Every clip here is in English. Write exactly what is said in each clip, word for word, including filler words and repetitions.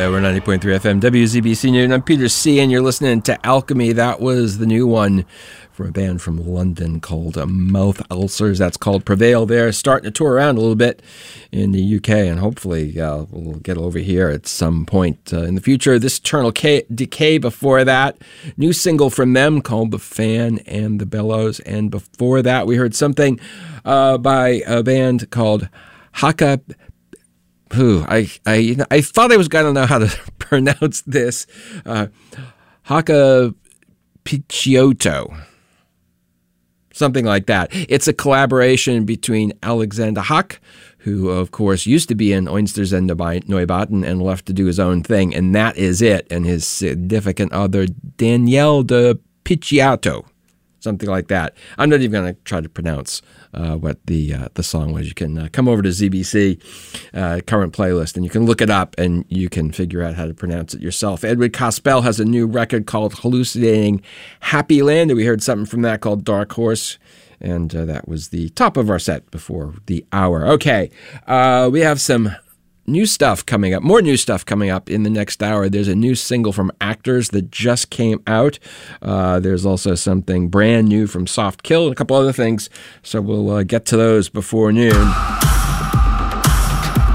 Yeah, we're ninety point three F M, W Z B C News. I'm Peter C., and you're listening to Alchemy. That was the new one from a band from London called uh, Mouth Ulcers. That's called Prevail. They're starting to tour around a little bit in the U K, and hopefully uh, we'll get over here at some point uh, in the future. This Eternal K- Decay before that. New single from them called The Fan and the Bellows. And before that, we heard something uh, by a band called Haka... Who I I I thought I was going to know how to pronounce this. Uh, Haka Picciotto. Something like that. It's a collaboration between Alexander Hack, who, of course, used to be in Oysters and Neubauten and left to do his own thing, and that is it, and his significant other, Danielle de Picciotto. Something like that. I'm not even going to try to pronounce uh, what the uh, the song was. You can uh, come over to Z B C uh, current playlist, and you can look it up, and you can figure out how to pronounce it yourself. Edward Cospel has a new record called Hallucinating Happy Land, and we heard something from that called Dark Horse, and uh, that was the top of our set before the hour. Okay, uh, we have some new stuff coming up, more new stuff coming up in the next hour. There's a new single from Actors that just came out. Uh, there's also something brand new from Soft Kill and a couple other things. So we'll uh, get to those before noon.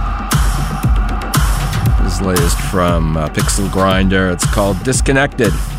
This latest from uh, Pixel Grinder. It's called Disconnected.